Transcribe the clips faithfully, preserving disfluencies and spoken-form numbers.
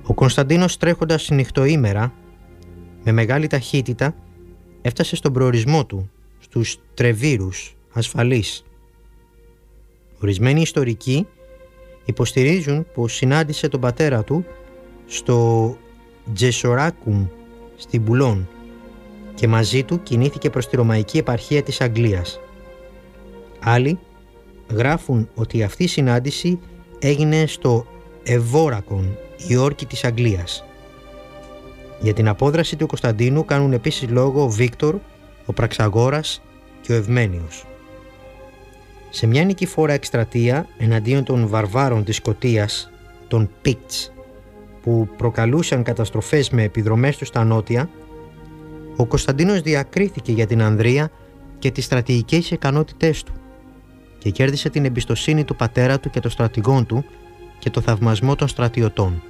Ο Κωνσταντίνος, τρέχοντας νυχτοήμερα με μεγάλη ταχύτητα, έφτασε στον προορισμό του, στους Τρεβύρους, ασφαλής. Ορισμένοι ιστορικοί υποστηρίζουν πως συνάντησε τον πατέρα του στο Τζεσοράκουμ στην Μπουλόν και μαζί του κινήθηκε προς τη Ρωμαϊκή επαρχία της Αγγλίας. Άλλοι γράφουν ότι αυτή η συνάντηση έγινε στο Εβόρακον, η όρκη της Αγγλίας. Για την απόδραση του Κωνσταντίνου κάνουν επίσης λόγο ο Βίκτορ, ο Πραξαγόρας και ο Ευμένιος. Σε μια νικηφόρα εκστρατεία εναντίον των βαρβάρων της Σκωτίας, των Πίκτς, που προκαλούσαν καταστροφές με επιδρομές του στα νότια, ο Κωνσταντίνος διακρίθηκε για την ανδρεία και τις στρατηγικές ικανότητές του και κέρδισε την εμπιστοσύνη του πατέρα του και των στρατηγών του και το θαυμασμό των στρατιωτών.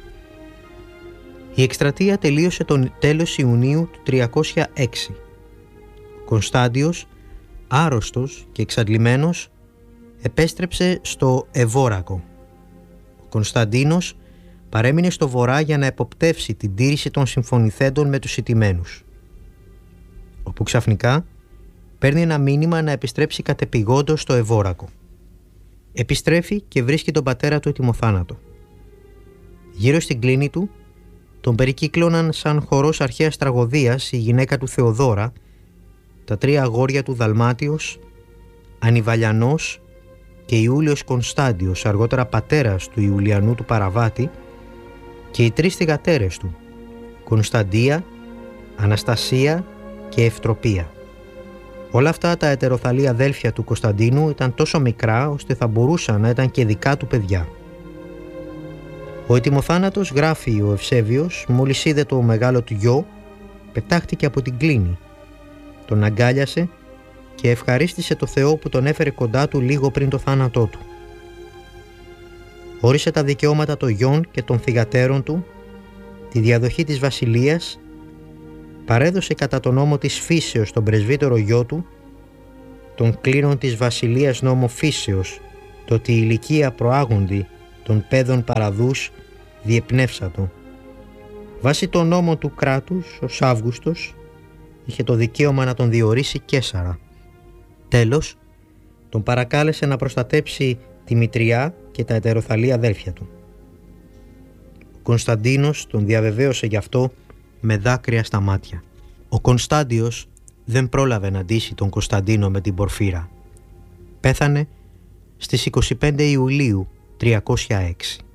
Η εκστρατεία τελείωσε το τέλος Ιουνίου του τριακόσια έξι. Ο Κωνστάντιος, άρρωστος και εξαντλημένος, επέστρεψε στο Εβόρακο. Ο Κωνσταντίνος παρέμεινε στο βορρά για να εποπτεύσει την τήρηση των συμφωνηθέντων με τους ηττημένους, όπου ξαφνικά παίρνει ένα μήνυμα να επιστρέψει κατεπηγόντως στο Εβόρακο. Επιστρέφει και βρίσκει τον πατέρα του ετοιμοθάνατο. Γύρω στην κλίνη του τον περικύκλωναν σαν χορός αρχαίας τραγωδίας η γυναίκα του Θεοδώρα, τα τρία αγόρια του Δαλμάτιος, Ανιβαλιανός και Ιούλιος Κωνστάντιος, αργότερα πατέρας του Ιουλιανού του Παραβάτη, και οι τρεις θυγατέρες του, Κωνσταντία, Αναστασία και Ευτροπία. Όλα αυτά τα ετεροθαλή αδέλφια του Κωνσταντίνου ήταν τόσο μικρά ώστε θα μπορούσαν να ήταν και δικά του παιδιά. Ο ετοιμοθάνατος, γράφει ο Ευσέβιος, μόλις είδε το μεγάλο του γιο, πετάχτηκε από την κλίνη, τον αγκάλιασε και ευχαρίστησε το Θεό που τον έφερε κοντά του λίγο πριν το θάνατό του. Όρισε τα δικαιώματα των γιών και των θυγατέρων του, τη διαδοχή της βασιλείας, παρέδωσε κατά τον νόμο της φύσεως τον πρεσβύτερο γιο του, τον κλήρων της βασιλείας νόμο φύσεως, το ότι η ηλικία προάγοντη των παιδών παραδούς διεπνεύσατο. Βάσει των νόμων του κράτους, ο Αύγουστος είχε το δικαίωμα να τον διορίσει Καίσαρα. Τέλος, τον παρακάλεσε να προστατέψει τη μητριά και τα ετεροθαλή αδέλφια του. Ο Κωνσταντίνος τον διαβεβαίωσε γι' αυτό με δάκρυα στα μάτια. Ο Κωνστάντιος δεν πρόλαβε να ντύσει τον Κωνσταντίνο με την πορφύρα. Πέθανε στις είκοσι πέντε Ιουλίου τριακόσια έξι.